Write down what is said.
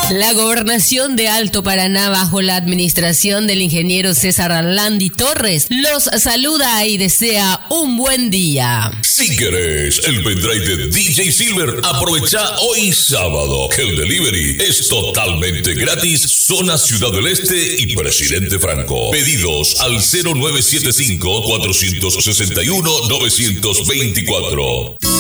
La gobernación de Alto Paraná, bajo la administración del ingeniero César Arlandi Torres, los saluda y desea un buen día. Si querés el pendrive de DJ Silver, aprovecha hoy sábado, que el delivery es totalmente gratis. Zona Ciudad del Este y Presidente Franco. Pedidos al 0975 461 924.